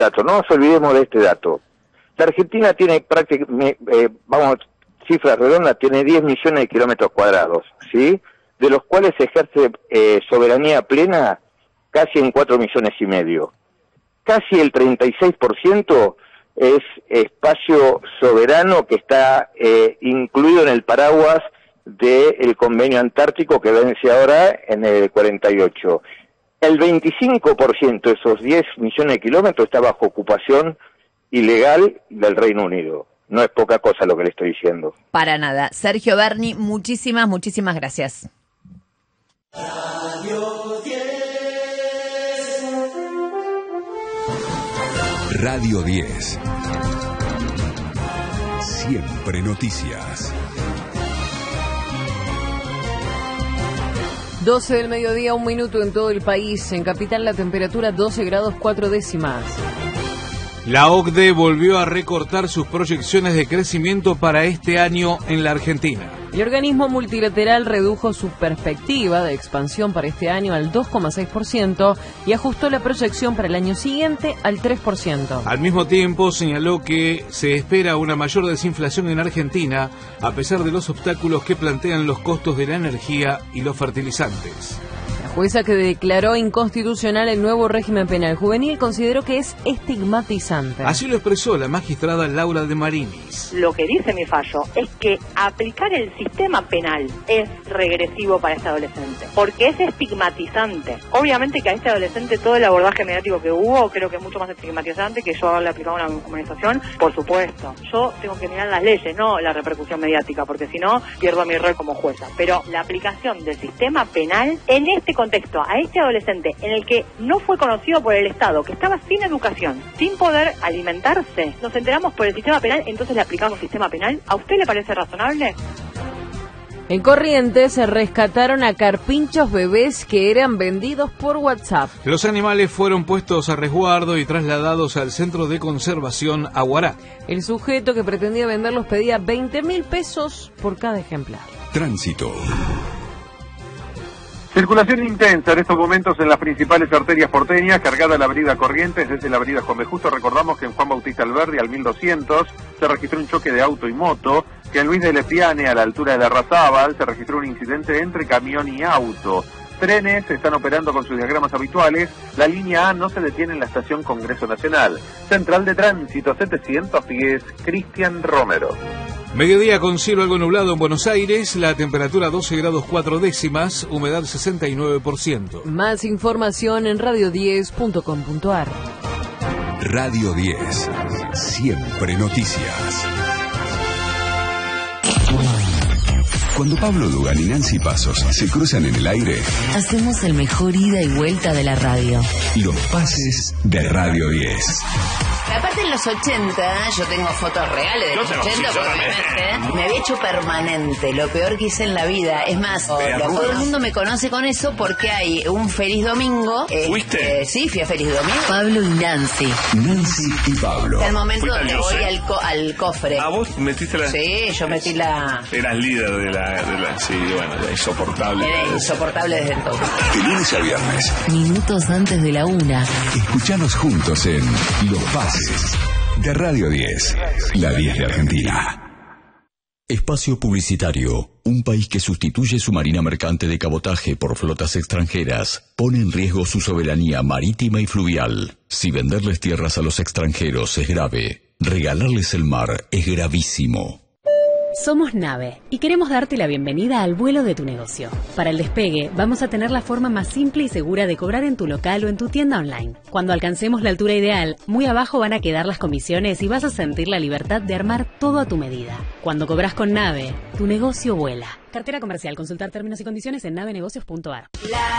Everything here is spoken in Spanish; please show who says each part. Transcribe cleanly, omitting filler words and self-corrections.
Speaker 1: dato, no nos olvidemos de este dato. La Argentina tiene prácticamente, cifras redondas, tiene 10 millones de kilómetros cuadrados, ¿sí? De los cuales se ejerce soberanía plena casi en 4 millones y medio. Casi el 36% es espacio soberano que está incluido en el paraguas del convenio antártico que vence ahora en el 48. El 25% de esos 10 millones de kilómetros está bajo ocupación ilegal del Reino Unido. No es poca cosa lo que le estoy diciendo.
Speaker 2: Para nada. Sergio Berni, muchísimas gracias.
Speaker 3: Radio 10.
Speaker 4: Radio 10. Siempre noticias.
Speaker 5: 12 del mediodía, 1 minuto en todo el país. En Capital la temperatura 12 grados 4 décimas.
Speaker 6: La OCDE volvió a recortar sus proyecciones de crecimiento para este año en la Argentina.
Speaker 5: El organismo multilateral redujo su perspectiva de expansión para este año al 2,6% y ajustó la proyección para el año siguiente al 3%.
Speaker 6: Al mismo tiempo, señaló que se espera una mayor desinflación en Argentina, a pesar de los obstáculos que plantean los costos de la energía y los fertilizantes.
Speaker 5: La jueza que declaró inconstitucional el nuevo régimen penal juvenil consideró que es estigmatizante.
Speaker 6: Así lo expresó la magistrada Laura de Marinis.
Speaker 7: Lo que dice mi fallo es que aplicar el sistema penal es regresivo para este adolescente, porque es estigmatizante. Obviamente que a este adolescente todo el abordaje mediático que hubo creo que es mucho más estigmatizante que yo haberle aplicado una humanización, por supuesto. Yo tengo que mirar las leyes, no la repercusión mediática, porque si no pierdo mi rol como jueza. Pero la aplicación del sistema penal en este contexto, a este adolescente en el que no fue conocido por el Estado, que estaba sin educación, sin poder alimentarse, nos enteramos por el sistema penal, entonces le aplicamos sistema penal. ¿A usted le parece razonable?
Speaker 5: En Corrientes se rescataron a carpinchos bebés que eran vendidos por WhatsApp.
Speaker 6: Los animales fueron puestos a resguardo y trasladados al Centro de Conservación Aguará.
Speaker 5: El sujeto que pretendía venderlos pedía 20.000 pesos por cada ejemplar.
Speaker 4: Tránsito.
Speaker 8: Circulación intensa en estos momentos en las principales arterias porteñas, cargada la avenida Corrientes desde la avenida Juan B. Justo. Recordamos que en Juan Bautista Alberdi al 1200 se registró un choque de auto y moto, que en Luis de Lepiane a la altura de la Razábal se registró un incidente entre camión y auto. Trenes están operando con sus diagramas habituales, la línea A no se detiene en la estación Congreso Nacional. Central de Tránsito 710, Cristian Romero.
Speaker 6: Mediodía con cielo algo nublado en Buenos Aires, la temperatura 12 grados 4 décimas, humedad 69%.
Speaker 5: Más información en radio10.com.ar.
Speaker 4: Radio 10, siempre noticias. Cuando Pablo Dugan y Nancy Pasos se cruzan en el aire,
Speaker 9: hacemos el mejor ida y vuelta de la radio.
Speaker 4: Los pases de Radio 10.
Speaker 9: Aparte en los 80, yo tengo fotos reales de los 80, porque me había hecho permanente, lo peor que hice en la vida. Es más, todo el mundo me conoce con eso porque hay un Feliz Domingo.
Speaker 10: ¿Fuiste?
Speaker 9: Sí, fui a Feliz Domingo. Pablo y Nancy.
Speaker 4: Nancy y Pablo.
Speaker 9: Es el momento donde voy al cofre.
Speaker 10: ¿Ah, vos metiste la...?
Speaker 9: Sí, yo metí la...
Speaker 10: Eras líder de la... Sí, bueno, la insoportable.
Speaker 9: Era insoportable desde entonces.
Speaker 4: De lunes a viernes.
Speaker 9: Minutos antes de la 1.
Speaker 4: Escuchanos juntos en Los Pases de Radio 10, la 10 de Argentina. Espacio publicitario. Un país que sustituye su marina mercante de cabotaje por flotas extranjeras pone en riesgo su soberanía marítima y fluvial. Si venderles tierras a los extranjeros es grave, regalarles el mar es gravísimo.
Speaker 11: Somos Nave y queremos darte la bienvenida al vuelo de tu negocio. Para el despegue, vamos a tener la forma más simple y segura de cobrar en tu local o en tu tienda online. Cuando alcancemos la altura ideal, muy abajo van a quedar las comisiones y vas a sentir la libertad de armar todo a tu medida. Cuando cobras con Nave, tu negocio vuela. Cartera comercial. Consultar términos y condiciones en navenegocios.ar.